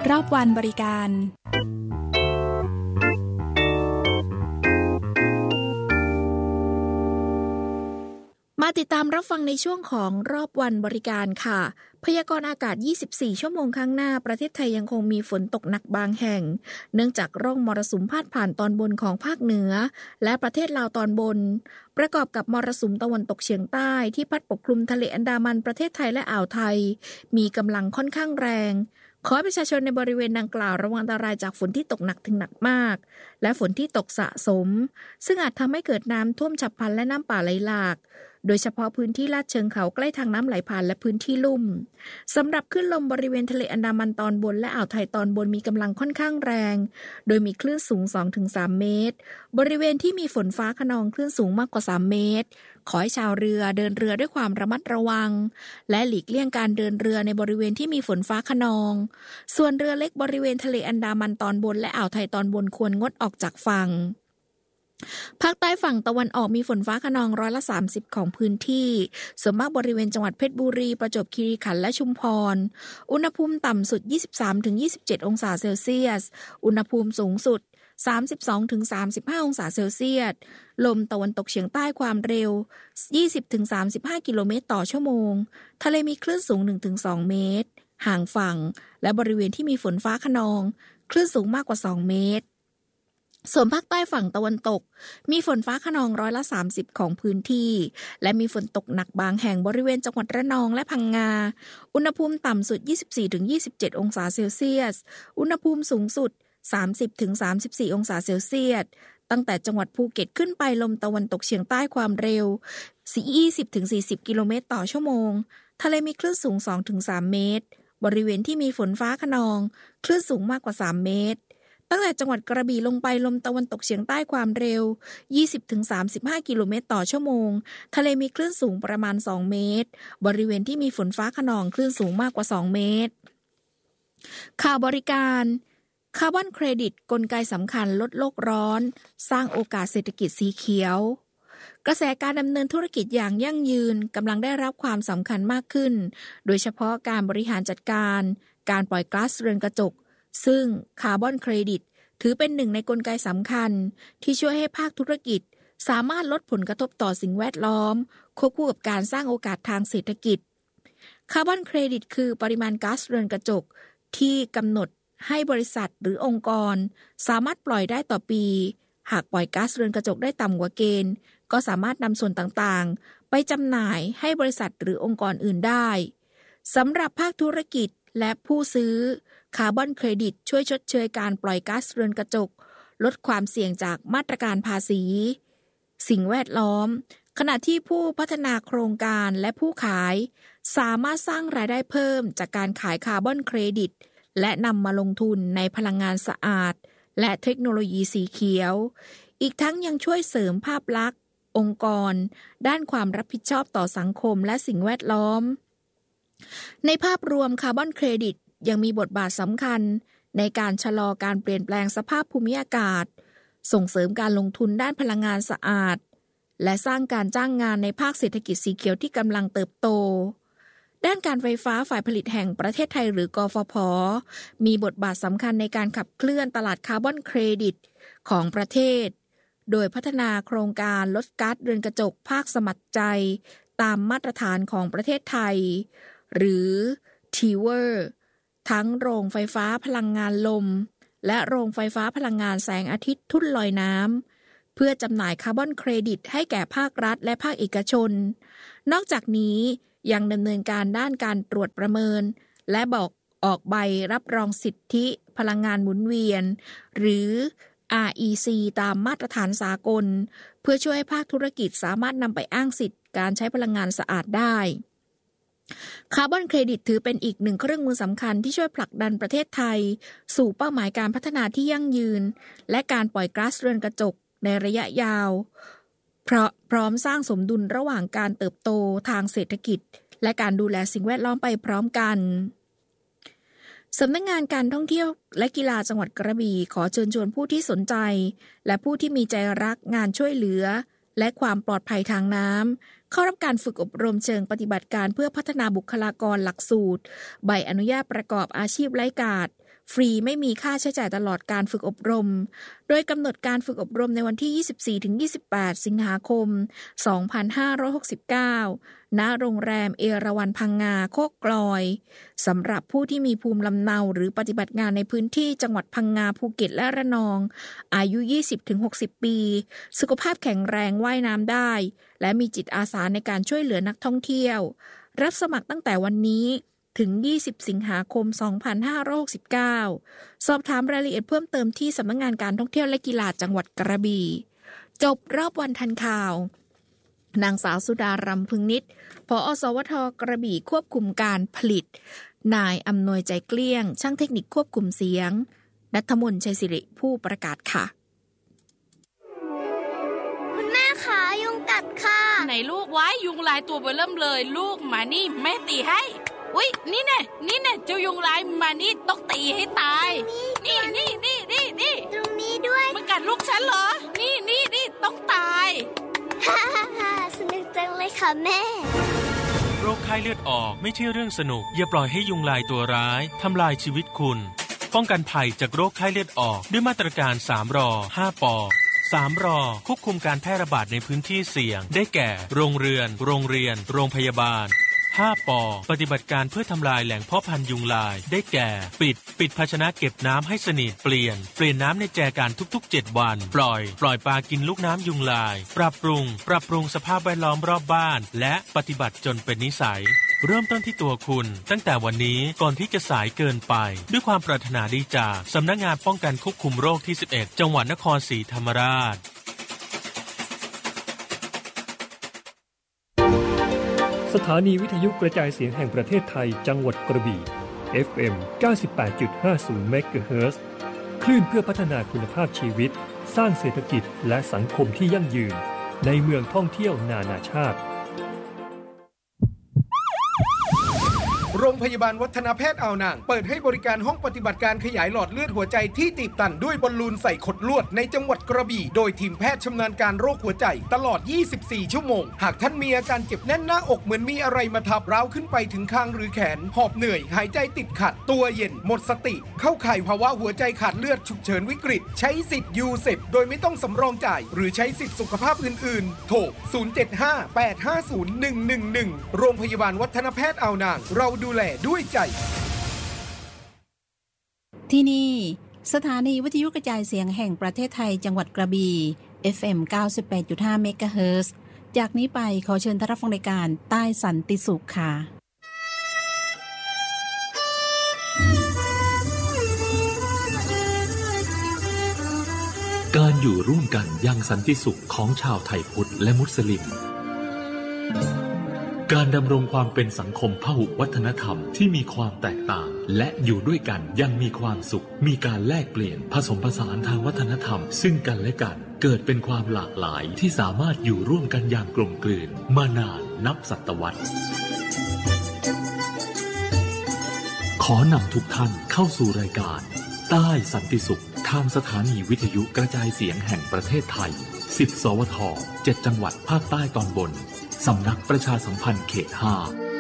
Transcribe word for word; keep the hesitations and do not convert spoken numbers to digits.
รอบวันบริการมาติดตามรับฟังในช่วงของรอบวันบริการค่ะพยากรณ์อากาศยี่สิบสี่ชั่วโมงข้างหน้าประเทศไทยยังคงมีฝนตกหนักบางแห่งเนื่องจากร่องมรสุมพาดผ่านตอนบนของภาคเหนือและประเทศลาวตอนบนประกอบกับมรสุมตะวันตกเฉียงใต้ที่พัดปกคลุมทะเลอันดามันประเทศไทยและอ่าวไทยมีกำลังค่อนข้างแรงขอให้ประชาชนในบริเวณดังกล่าวระวังอันตรายจากฝนที่ตกหนักถึงหนักมากและฝนที่ตกสะสมซึ่งอาจทำให้เกิดน้ำท่วมฉับพลันและน้ำป่าไหลหลากโดยเฉพาะพื้นที่ลาดเชิงเขาใกล้ทางน้ำไหลผ่านและพื้นที่ลุ่มสำหรับคลื่นลมบริเวณทะเลอันดามันตอนบนและอ่าวไทยตอนบนมีกำลังค่อนข้างแรงโดยมีคลื่นสูง สองถึงสาม เมตรบริเวณที่มีฝนฟ้าคะนองคลื่นสูงมากกว่าสามเมตรขอให้ชาวเรือเดินเรือด้วยความระมัดระวังและหลีกเลี่ยงการเดินเรือในบริเวณที่มีฝนฟ้าคะนองส่วนเรือเล็กบริเวณทะเลอันดามันตอนบนและอ่าวไทยตอนบนควรงดออกจากฝั่งภาคใต้ฝั่งตะวันออกมีฝนฟ้าคะนองร้อยละสามสิบของพื้นที่ส่วนมากบริเวณจังหวัดเพชรบุรีประจวบคีรีขันธ์และชุมพรอุณหภูมิต่ำสุด ยี่สิบสามถึงยี่สิบเจ็ด องศาเซลเซียสอุณหภูมิสูงสุด สามสิบสองถึงสามสิบห้า องศาเซลเซียสลมตะวันตกเฉียงใต้ความเร็ว ยี่สิบถึงสามสิบห้า กิโลเมตรต่อชั่วโมงทะเลมีคลื่นสูง หนึ่งถึงสอง เมตรห่างฝั่งและบริเวณที่มีฝนฟ้าคะนองคลื่นสูงมากกว่าสองเมตรส่วนภาคใต้ฝั่งตะวันตกมีฝนฟ้าคะนองร้อยละสามสิบของพื้นที่และมีฝนตกหนักบางแห่งบริเวณจังหวัดระนองและพังงาอุณหภูมิต่ำสุด ยี่สิบสี่ถึงยี่สิบเจ็ด องศาเซลเซียสอุณหภูมิสูงสุด สามสิบถึงสามสิบสี่ องศาเซลเซียสตั้งแต่จังหวัดภูเก็ตขึ้นไปลมตะวันตกเฉียงใต้ความเร็ว ยี่สิบถึงสี่สิบ กิโลเมตรต่อชั่วโมงทะเลมีคลื่นสูง สองถึงสาม เมตรบริเวณที่มีฝนฟ้าคะนองคลื่นสูงมากกว่าสามเมตรตั้งแต่จังหวัดกระบี่ลงไปลมตะวันตกเฉียงใต้ความเร็ว ยี่สิบถึงสามสิบห้า กิโลเมตรต่อชั่วโมงทะเลมีคลื่นสูงประมาณสองเมตรบริเวณที่มีฝนฟ้าคะนองคลื่นสูงมากกว่าสองเมตรข่าวบริการคาร์บอนเครดิตกลไกสำคัญลดโลกร้อนสร้างโอกาสเศรษฐกิจสีเขียวกระแสการดำเนินธุรกิจอย่างยั่งยืนกำลังได้รับความสำคัญมากขึ้นโดยเฉพาะการบริหารจัดการการปล่อยก๊าซเรือนกระจกซึ่งคาร์บอนเครดิตถือเป็นหนึ่งในกลไกสำคัญที่ช่วยให้ภาคธุรกิจสามารถลดผลกระทบต่อสิ่งแวดล้อมควบคู่กับการสร้างโอกาสทางเศรษฐกิจคาร์บอนเครดิตคือปริมาณก๊าซเรือนกระจกที่กำหนดให้บริษัทหรือองค์กรสามารถปล่อยได้ต่อปีหากปล่อยก๊าซเรือนกระจกได้ต่ำกว่าเกณฑ์ก็สามารถนำส่วนต่างๆไปจำหน่ายให้บริษัทหรือองค์กรอื่นได้สำหรับภาคธุรกิจและผู้ซื้อคาร์บอนเครดิตช่วยชดเชยการปล่อยก๊าซเรือนกระจกลดความเสี่ยงจากมาตรการภาษีสิ่งแวดล้อมขณะที่ผู้พัฒนาโครงการและผู้ขายสามารถสร้างรายได้เพิ่มจากการขายคาร์บอนเครดิตและนำมาลงทุนในพลังงานสะอาดและเทคโนโลยีสีเขียวอีกทั้งยังช่วยเสริมภาพลักษณ์องค์กรด้านความรับผิดชอบต่อสังคมและสิ่งแวดล้อมในภาพรวมคาร์บอนเครดิตยังมีบทบาทสำคัญในการชะลอการเปลี่ยนแปลงสภาพภูมิอากาศส่งเสริมการลงทุนด้านพลังงานสะอาดและสร้างการจ้างงานในภาคเศรษฐกิจสีเขียวที่กำลังเติบโตด้านการไฟฟ้าฝ่ายผลิตแห่งประเทศไทยหรือกฟผ.มีบทบาทสำคัญในการขับเคลื่อนตลาดคาร์บอนเครดิตของประเทศโดยพัฒนาโครงการลดก๊าซเรือนกระจกภาคสมัครใจตามมาตรฐานของประเทศไทยหรือ ที ดับเบิลยู อี ทั้งโรงไฟฟ้าพลังงานลมและโรงไฟฟ้าพลังงานแสงอาทิตย์ทุ่นลอยน้ำเพื่อจำหน่ายคาร์บอนเครดิตให้แก่ภาครัฐและภาคเอกชนนอกจากนี้ยังดำเนินการด้านการตรวจประเมินและบอกออกใบรับรองสิทธิพลังงานหมุนเวียนหรือ อาร์ อี ซี ตามมาตรฐานสากลเพื่อช่วยให้ภาคธุรกิจสามารถนำไปอ้างสิทธิ์การใช้พลังงานสะอาดได้คาร์บอนเครดิตถือเป็นอีกหนึ่งเครื่องมือสำคัญที่ช่วยผลักดันประเทศไทยสู่เป้าหมายการพัฒนาที่ยั่งยืนและการปล่อยก๊าซเรือนกระจกในระยะยาวเพราะพร้อมสร้างสมดุลระหว่างการเติบโตทางเศรษฐกิจและการดูแลสิ่งแวดล้อมไปพร้อมกันสำนักงานการท่องเที่ยวและกีฬาจังหวัดกระบี่ขอเชิญชวนผู้ที่สนใจและผู้ที่มีใจรักงานช่วยเหลือและความปลอดภัยทางน้ำเข้ารับการฝึกอบรมเชิงปฏิบัติการเพื่อพัฒนาบุคลากรหลักสูตรใบอนุญาตประกอบอาชีพไลฟ์การ์ดฟรีไม่มีค่าใช้จ่ายตลอดการฝึกอบรมโดยกำหนดการฝึกอบรมในวันที่ ยี่สิบสี่ถึงยี่สิบแปด สิงหาคม สองพันห้าร้อยหกสิบเก้า ณ โรงแรมเอราวัณพังงาโคกกลอยสำหรับผู้ที่มีภูมิลำเนาหรือปฏิบัติงานในพื้นที่จังหวัดพังงาภูเก็ตและระนองอายุ ยี่สิบถึงหกสิบ ปีสุขภาพแข็งแรงว่ายน้ำได้และมีจิตอาสาในการช่วยเหลือนักท่องเที่ยวรับสมัครตั้งแต่วันนี้ถึง ยี่สิบ สิงหาคม สองพันห้าร้อยหกสิบเก้า สอบถามรายละเอียดเพิ่มเติมที่สำนักงานการท่องเที่ยวและกีฬาจังหวัดกระบี่จบรอบวันทันข่าวนางสาวสุดารำพึงนิตผอ.สวท.กระบี่ควบคุมการผลิตนายอำนวยใจเกลี้ยงช่างเทคนิคควบคุมเสียงณัฐมนต์ชัยศิริผู้ประกาศค่ะคุณแม่คะยุงกัดค่ะไหนลูกไว้ยุงลายตัวเบอเริ่มเลยลูกมานี่แม่ตีให้อุ๊ยนี่แน่นี่แน่เจ้ายุงลายมานี่ต้องตีให้ตายนี่นี่นี่นี่นี่ตรงนี้ด้วยมันกัดลูกฉันเหรอนี่นี่นี่ต้องตายฮ่าฮ่าฮ่าสนุกจังเลยค่ะแม่โรคไข้เลือดออกไม่ใช่เรื่องสนุกอย่าปล่อยให้ยุงลายตัวร้ายทำลายชีวิตคุณป้องกันภัยจากโรคไข้เลือดออกด้วยมาตรการสามรอห้าปอสามรอควบคุมการแพร่ระบาดในพื้นที่เสี่ยงได้แก่โรงเรือนโรงเรียนโรงพยาบาลห้าปอปฏิบัติการเพื่อทำลายแหล่งเพาะพันธุ์ยุงลายได้แก่ปิดปิดภาชนะเก็บน้ำให้สนิทเปลี่ยนเปลี่ยนน้ำในแจกันทุกๆเจ็ดวันปล่อยปล่อยปลากินลูกน้ำยุงลายปรับปรุงปรับปรุงสภาพแวดล้อมรอบบ้านและปฏิบัติจนเป็นนิสัยเริ่มต้นที่ตัวคุณตั้งแต่วันนี้ก่อนที่จะสายเกินไปด้วยความปรารถนาดีจากสำนักงานป้องกันควบคุมโรคที่สิบเอ็ดจังหวัดนครศรีธรรมราชสถานีวิทยุกระจายเสียงแห่งประเทศไทยจังหวัดกระบี่ เอฟ เอ็ม เก้าสิบแปดจุดห้าศูนย์ เมกะเฮิรตซ์ คลื่นเพื่อพัฒนาคุณภาพชีวิตสร้างเศรษฐกิจและสังคมที่ยั่งยืนในเมืองท่องเที่ยวนานาชาติโรงพยาบาลวัฒนแพทย์อ่าวนางเปิดให้บริการห้องปฏิบัติการขยายหลอดเลือดหัวใจที่ตีบตันด้วยบอลลูนใส่ขดลวดในจังหวัดกระบี่โดยทีมแพทย์ชำนาญการโรคหัวใจตลอดยี่สิบสี่ชั่วโมงหากท่านมีอาการเจ็บแน่นหน้าอกเหมือนมีอะไรมาทับร้าวขึ้นไปถึงคางหรือแขนหอบเหนื่อยหายใจติดขัดตัวเย็นหมดสติเข้าข่ายภาวะหัวใจขาดเลือดฉุกเฉินวิกฤตใช้สิทธิ์ยูเซปโดยไม่ต้องสำรองจ่ายหรือใช้สิทธิสุขภาพอื่นๆโทรศูนย์ เจ็ด ห้า แปด ห้า ศูนย์ หนึ่ง หนึ่ง หนึ่งโรงพยาบาลวัฒนแพทย์อ่าวนางเราดูแลด้วยใจที่นี่สถานีวิทยุกระจายเสียงแห่งประเทศไทยจังหวัดกระบี่ เอฟ เอ็ม เก้าสิบแปดจุดห้า เมกะเฮิรตซ์ จากนี้ไปขอเชิญท่านรับฟังรายการใต้สันติสุขค่ะการอยู่ร่วมกันอย่างสันติสุขของชาวไทยพุทธและมุสลิมการดำรงความเป็นสังคมพหุวัฒนธรรมที่มีความแตกต่างและอยู่ด้วยกันยังมีความสุขมีการแลกเปลี่ยนผสมผสานทางวัฒนธรรมซึ่งกันและกันเกิดเป็นความหลากหลายที่สามารถอยู่ร่วมกันอย่างกลมกลืนมานานนับศตวรรษขอนำทุกท่านเข้าสู่รายการใต้สันติสุขทางสถานีวิทยุกระจายเสียงแห่งประเทศไทยสิบสวทเจ็ดจังหวัดภาคใต้ตอนบนสำนักประชาสัมพันธ์เขตห้า